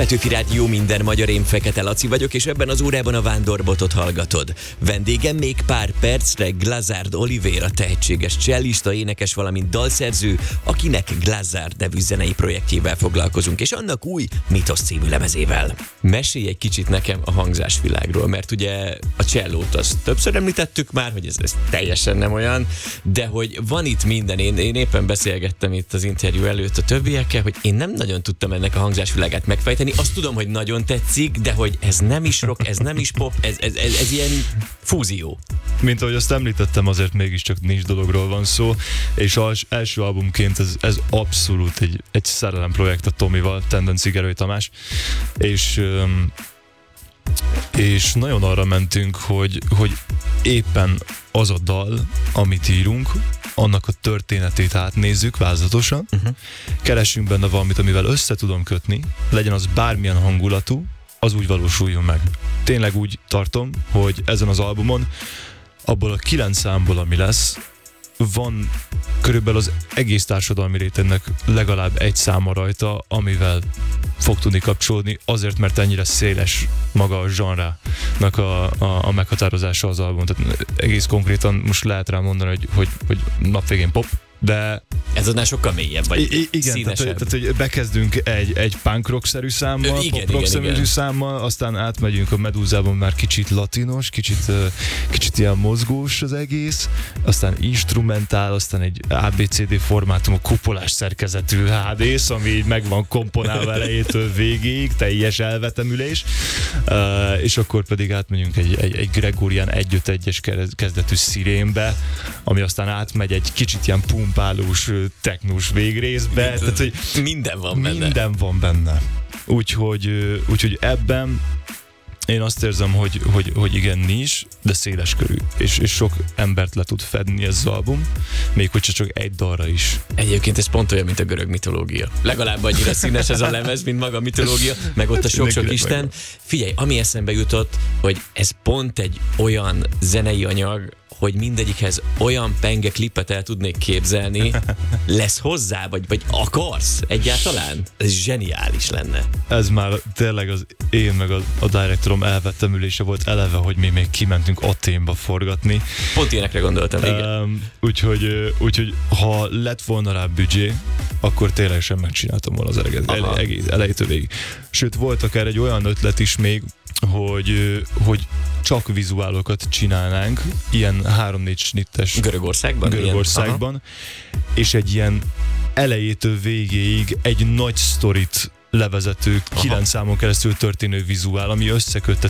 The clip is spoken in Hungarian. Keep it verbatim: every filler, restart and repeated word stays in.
Petőfi Rádió, minden magyar, én Fekete Laci vagyok, és ebben az órában a Vándorbotot hallgatod. Vendégem még pár percre Glazard Olivér, a tehetséges csellista, énekes, valamint dalszerző, akinek Glazard nevű zenei projektjével foglalkozunk, és annak új Mitosz című lemezével. Mesélj egy kicsit nekem a hangzásvilágról, mert ugye a csellót azt többször említettük már, hogy ez, ez teljesen nem olyan, de hogy van itt minden. Én, én éppen beszélgettem itt az interjú előtt a többiekkel, hogy én nem nagyon tudtam ennek a hangzásvilágát megfejteni. Azt tudom, hogy nagyon tetszik, de hogy ez nem is rock, ez nem is pop, ez, ez, ez, ez ilyen fúzió. Mint ahogy azt említettem, azért mégiscsak nincs dologról van szó, és az első albumként ez, ez abszolút egy, egy szerelem projekt a Tomival, Tendenci Gerő Tamás, és, és nagyon arra mentünk, hogy, hogy éppen az a dal, amit írunk, annak a történetét átnézzük vázlatosan, uh-huh. Keressünk benne valamit, amivel össze tudom kötni, legyen az bármilyen hangulatú, az úgy valósuljon meg. Tényleg úgy tartom, hogy ezen az albumon, abból a kilenc számból, ami lesz, van körülbelül az egész társadalmi rétegnek legalább egy száma rajta, amivel fog tudni kapcsolódni, azért, mert ennyire széles maga a zsanrának a, a, a meghatározása az album. Tehát egész konkrétan most lehet rá mondani, hogy, hogy, hogy napvégén pop, de... Ez annál sokkal mélyebb, vagy I- igen, színesebb. Tehát, tehát, hogy bekezdünk egy, egy punk rock-szerű számmal, igen, pop rock-szerű számmal, aztán átmegyünk a Medúzában már kicsit latinos, kicsit, kicsit ilyen mozgós az egész, aztán instrumentál, aztán egy á bé cé dé formátumú kupolás szerkezetű há dé-sz, ami így meg van komponálva elejétől végig, teljes elvetemülés, uh, és akkor pedig átmegyünk egy, egy, egy Gregorian egy öt egyes kezdetű szirénbe, ami aztán átmegy egy kicsit ilyen pumpálós, technós végrészbe. Mind, tehát, hogy minden van benne. Minden van benne. Úgyhogy, úgyhogy ebben én azt érzem, hogy, hogy, hogy igen, nincs, de széles körű. És, és sok embert le tud fedni ez az album, még hogyha csak egy dalra is. Egyébként ez pont olyan, mint a görög mitológia. Legalább annyira színes ez a lemez, mint maga a mitológia, meg ott a sok-sok isten. Figyelj, ami eszembe jutott, hogy ez pont egy olyan zenei anyag, hogy mindegyikhez olyan penge klipet el tudnék képzelni, lesz hozzá, vagy, vagy akarsz egyáltalán? Ez zseniális lenne. Ez már tényleg az én meg a, a directorom elvettemülése volt eleve, hogy mi még kimentünk Athénba forgatni. Pont ilyenekre gondoltam, igen. Um, úgyhogy, úgyhogy ha lett volna rá büdzsé, akkor tényleg sem megcsináltam volna az eleget, ele, egész, elejétől végig. Sőt, volt akár egy olyan ötlet is még, hogy, hogy csak vizuálokat csinálnánk, ilyen három-négy snittes Görögországban, Görögországban és egy ilyen elejétől végéig egy nagy sztorit levezető, kilenc számon keresztül történő vizuál, ami összekötte